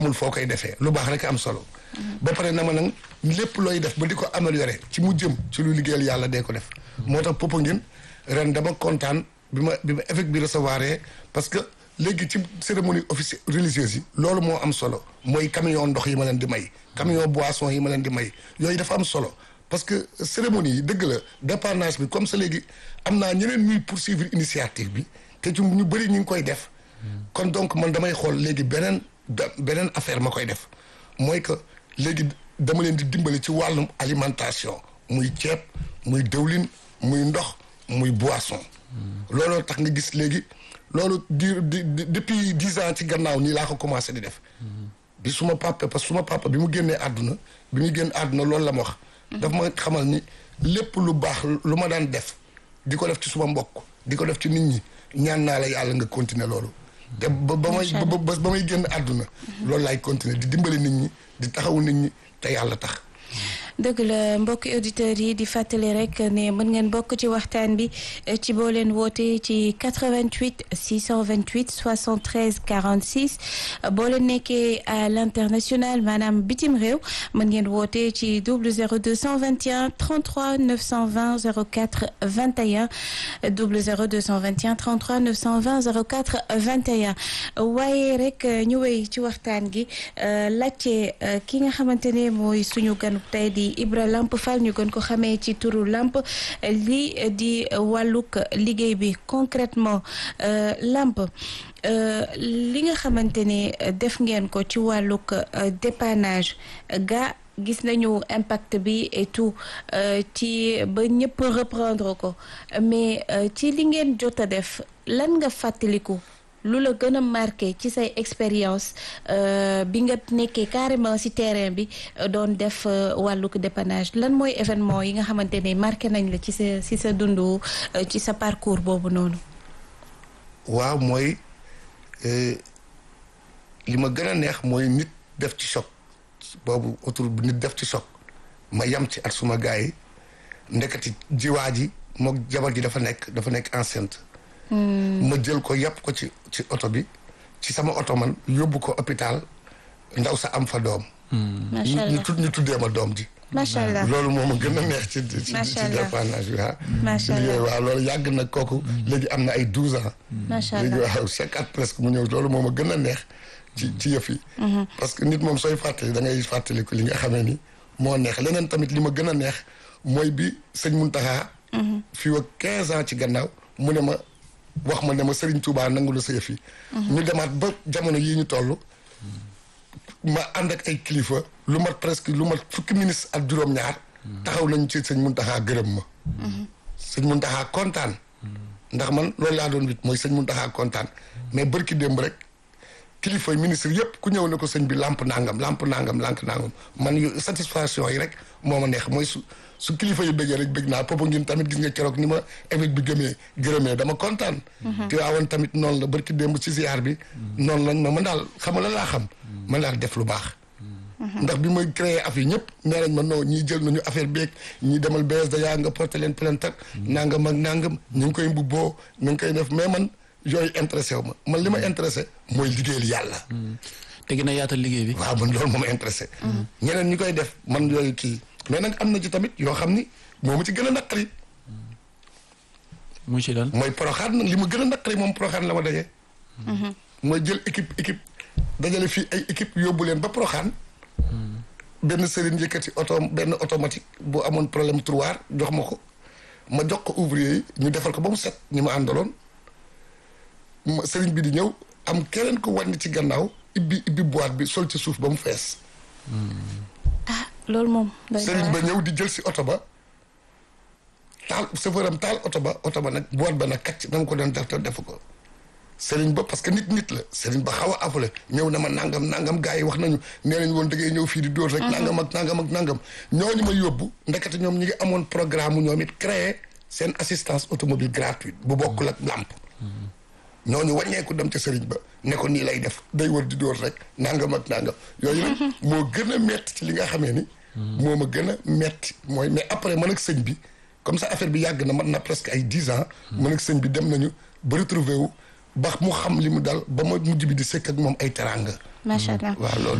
amul foo koy defee lu baax rek am solo. ba pare na ma nag lépp looy def ba di ko améliorer ci mu jëm ci lu liggéeyal yàlla dee ko def. moo tax Popenguine ren dama kontaan bi ma évêque bi recevoir parce que léegi ci cérémonie officielle religieuse yi loolu moo am solo mooy camion ndox yi ma leen di may camion boisson yi ma leen di may yooyu dafa am solo parce que cérémonie yi dëgg la dépendance bi comme ça léegi am naa ñeneen ñuy poursuivre initiative bi te ci ñu bëri ñu ngi koy def kon donc man damay xool léegi beneen affaire ma koy def mooy que léegi dama leen di dimbali ci wàllum alimentation muy ceeb muy dëwlin muy ndox muy boisson looloo tax nga gis léegi loolu depuis 10 ans ci gannaaw nii laa ko commencé di def bi suma papa parce que suma papa bi mu génnee àdduna bi muy génn àdduna loolu la ma wax daf ma xamal ni lépp lu baax lu ma daan def di ko def ci suma mbokk di ko def ci nit ñi ñaan naa la yàlla nga continuer loolu te ba may génn àdduna loolu laay continuer di dimbali nit ñi di taxawu nit ñi te yàlla tax dëgg la mbokki auditeurs yi di fàttali rek ne mën ngeen bokk ci waxtaan bi ci boo leen woote ci 88 628 73 46 boo leen nekkee à l'international maanaam bitim réew mën ngeen woote ci 00 221 33 920 04 21 00 221 33 920 04 21 waaye rek ñu wéy ci waxtaan gi laajte ki nga xamante ne mooy suñu ganu tey di Ibra Lamp Fall ñu gën ko xamee ci turu Lamp li di wàllug liggéey bi concrètement Lamp li nga xamante ne def ngeen ko ci wàllug dépannage ga gis nañu impact bi et tout ci ba ñëpp reprendre ko mais ci li ngeen jot a def lan nga fàttaliku lu la gën a marqué ci say expérience bi nga nekkee carrément ci terrain bi doon def wàllug dépannage lan mooy événement yi nga xamante ne marqué nañ la ci sa dundu ci sa parcours boobu noonu. waaw mooy li ma gën a neex mooy nit def ci choc boobu autour bi nit def ci choc ma yam ci at suma gars yi ndekati jiwaa ji mook jabar ji dafa nekk enceinte. ma jël ko yàpp ko ci oto bi ci sama oto man yóbbu ko hôpital ndaw sa am fa doom. macha allah ñu tuddee ma doom ji. macha allah loolu moo ma gën a neex ci dépannage bi macha allah waaw loolu yàgg na kooku léegi am na ay 12 ans. macha allah léegi waaw chaque at presque mu ñëw loolu moo ma gën a neex ci yëf yi. parce que nit moom sooy fàttali da ngay fàttali ko li nga xamee ni moo neex leneen tamit li ma gën a neex mooy bi sëñ Mountakha. fii ak 15 ans ci gannaaw mu ne ma. wax ma ne ma Serigne Touba nangu la sa yëf yi ñu demaat ba jamono yii ñu toll ma ànd ak ay kilifa lu mat fukki ministre ak juróom-ñaar taxaw nañu ci sëñ Mountakha gërëm ma sëñ Mountakha kontaan ndax man loolu laa doon wit mooy sëñ Mountakha kontaan mais bërki démb rek kilifa ministre yëpp ku ñëw ne ko sëñ bi lamp nangam man yu satisfaction yi rek moo ma neex mooy su kilifa yu bëggee rek bëgg naa Popenguine tamit gis nga keroog ni ma évêque bi gërëmee dama kontaan. Tiwaawan tamit noonu la barki démb ci ziar bi. noonu lañ ma man daal xam nga la laa xam. man daal def lu baax. ndax bi may créé affaire ñëpp nee nañ ma non ñii jël nañu affaire beeg ñii demal BSDA nga porté leen plainte ak nangam ak nangam ñu ngi koy mbubboo ñu ngi koy def mais man yooyu intéressé wu ma man li ma intéressé mooy liggéeyal yàlla. te gën a yaatal liggéey bi. waaw man loolu moo ma intéressé. ñeneen ñi koy def man yooyu kii. mais nag am na ci tamit yoo xam ni moo ma ci gën a naqari. muy ci lan. mooy Porokhane nag li ma gën a naqari moom Porokhane la ma daje. mooy jël équipe dajale fii ay équipe yóbbu leen ba Porokhane. benn sëriñ yëkkati benn automatique bu amoon problème tiroir jox ma ko ma jox ko ouvrier yi ñu defal ko ba mu set ñi ma àndaloon sëriñ bi di ñëw am keneen ko wàññi ci gannaaw ibbi boîte bi sol ci suuf ba mu fees. loolu moom. sëriñ ba ñëw di jël si oto ba taal chauffeur am taal oto ba nag boîte ba nag kàcc na ma ko doon def ko sëriñ ba parce que nit la sëriñ ba xaw a afule ñëw na ma nangam gars yi wax nañu nee nañ woon da ngay ñëw fii di dóor rek. nangam ak nangam ñooñu ma yóbbu ndekete ñoom ñi ngi amoon programme mu ñoom it créé seen assistance automobile gratuite bu bokkul ak lamp. ñooñu wàññeeku dem ca sëriñ ba ne ko nii lay def day wër di dóor rek nangam ak nangam yooyu nag moo gën a metti ci li nga xamee ni. moo ma gën a metti mooy mais après man ak sëñ bi comme ça affaire bi yàgg na mat na presque ay 10 ans. man ak sëñ bi dem nañu ba retrouver wu ba mu xam li mu dal ba ma mujj bi di sekk ak moom ay teraanga macha allah. waaw loolu